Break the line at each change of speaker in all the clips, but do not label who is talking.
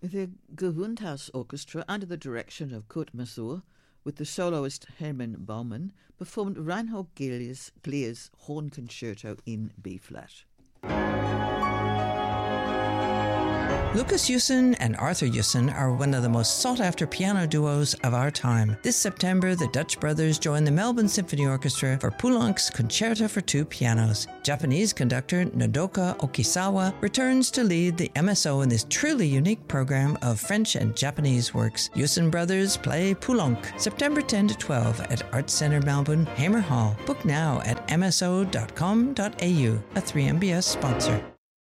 The Gewandhaus Orchestra, under the direction of Kurt Masur, with the soloist Hermann Baumann, performed Reinhold Glier's Horn Concerto in B-flat.
Lucas Jussen and Arthur Jussen are one of the most sought-after piano duos of our time. This September, the Dutch brothers join the Melbourne Symphony Orchestra for Poulenc's Concerto for Two Pianos. Japanese conductor Nodoka Okisawa returns to lead the MSO in this truly unique program of French and Japanese works. Jussen brothers play Poulenc, September 10 to 12 at Arts Centre Melbourne, Hamer Hall. Book now at mso.com.au, a 3MBS sponsor.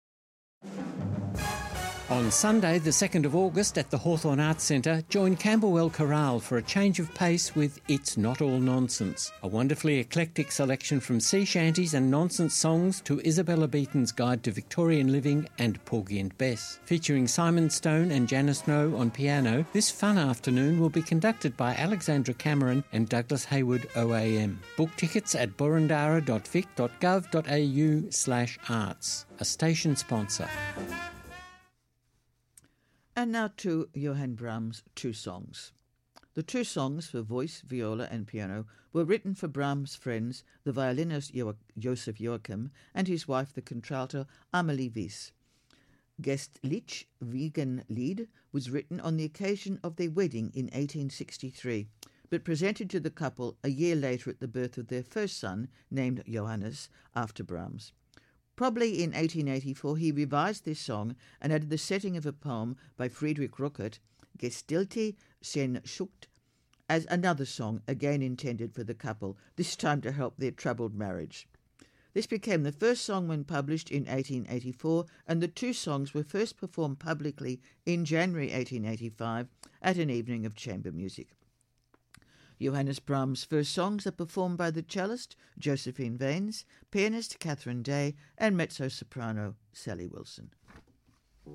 On Sunday, the 2nd of August at the Hawthorn Arts Centre, join Camberwell Chorale for a change of pace with It's Not All Nonsense, a wonderfully eclectic selection from sea shanties and nonsense songs to Isabella Beaton's Guide to Victorian Living and Porgy and Bess. Featuring Simon Stone and Janice Snow on piano, this fun afternoon will be conducted by Alexandra Cameron and Douglas Hayward OAM. Book tickets at burundara.vic.gov.au/arts, a station sponsor.
And now to Johann Brahms' two songs. The two songs for voice, viola and piano were written for Brahms' friends, the violinist Joseph Joachim and his wife, the contralto Amelie Wies. Gästlich Wiegenlied was written on the occasion of their wedding in 1863, but presented to the couple a year later at the birth of their first son, named Johannes, after Brahms. Probably in 1884, he revised this song and added the setting of a poem by Friedrich Ruckert, Gestilte Sehnsucht, as another song again intended for the couple, this time to help their troubled marriage. This became the first song when published in 1884, and the two songs were first performed publicly in January 1885 at an evening of chamber music. Johannes Brahms' first songs are performed by the cellist Josephine Vanes, pianist Catherine Day, and mezzo-soprano Sally Wilson.